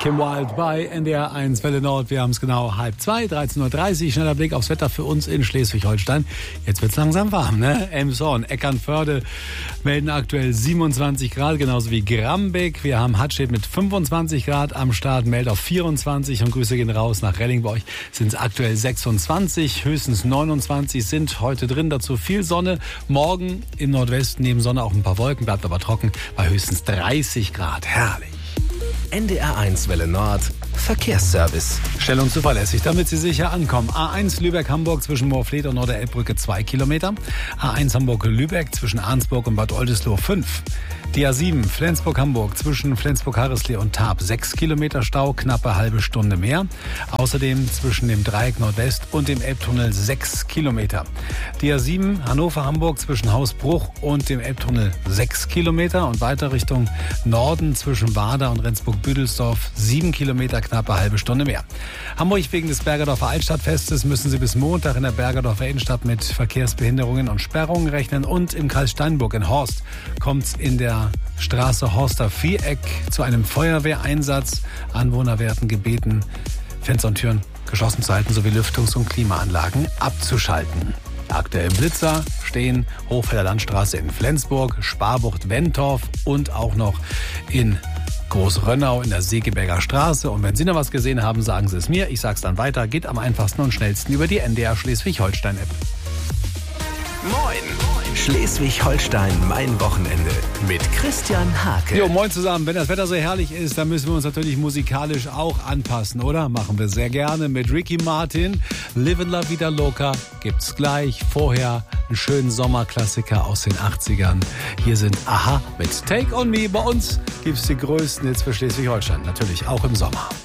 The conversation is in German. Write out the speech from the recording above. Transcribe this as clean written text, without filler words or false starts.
Kim Wilde bei NDR 1 Welle Nord. Wir haben es genau 1:30, 13:30 Uhr. Schneller Blick aufs Wetter für uns in Schleswig-Holstein. Jetzt wird es langsam warm, ne? Elmshorn, Eckernförde melden aktuell 27 Grad, genauso wie Grambeck. Wir haben Hattstedt mit 25 Grad am Start, Meldorf 24 und Grüße gehen raus nach Relling. Bei euch sind es aktuell 26, höchstens 29 sind heute drin. Dazu viel Sonne. Morgen im Nordwesten neben Sonne auch ein paar Wolken, bleibt aber trocken bei höchstens 30 Grad. Herrlich. NDR 1 Welle Nord Verkehrsservice. Schnell und zuverlässig, damit Sie sicher ankommen. A1 Lübeck-Hamburg zwischen Moorfleet und Norderelbbrücke 2 Kilometer. A1 Hamburg-Lübeck zwischen Arnsburg und Bad Oldesloe 5. Die A7 Flensburg-Hamburg zwischen Flensburg-Harrislee und Tarp 6 Kilometer Stau, knappe halbe Stunde mehr. Außerdem zwischen dem Dreieck Nordwest und dem Elbtunnel 6 Kilometer. Die A7 Hannover-Hamburg zwischen Hausbruch und dem Elbtunnel 6 Kilometer und weiter Richtung Norden zwischen Warda und Rendsburg-Büdelsdorf 7 Kilometer, knappe halbe Stunde mehr. Hamburg wegen des Bergerdorfer Altstadtfestes müssen Sie bis Montag in der Bergerdorfer Innenstadt mit Verkehrsbehinderungen und Sperrungen rechnen und im Kreis Steinburg in Horst kommt es in der Straße Horster Viereck zu einem Feuerwehreinsatz. Anwohner werden gebeten, Fenster und Türen geschlossen zu halten sowie Lüftungs- und Klimaanlagen abzuschalten. Aktuell Blitzer stehen Hochfelder Landstraße in Flensburg, Sparbucht-Wentorf und auch noch in Großrönnau in der Segeberger Straße. Und wenn Sie noch was gesehen haben, sagen Sie es mir. Ich sag's dann weiter. Geht am einfachsten und schnellsten über die NDR Schleswig-Holstein-App. Moin! Schleswig-Holstein, mein Wochenende mit Christian Hake. Jo, moin zusammen. Wenn das Wetter so herrlich ist, dann müssen wir uns natürlich musikalisch auch anpassen, oder? Machen wir sehr gerne mit Ricky Martin. Livin' La Vida Loca gibt's gleich. Vorher einen schönen Sommerklassiker aus den 80ern. Hier sind Aha mit Take On Me. Bei uns gibt's die größten Hits für Schleswig-Holstein. Natürlich auch im Sommer.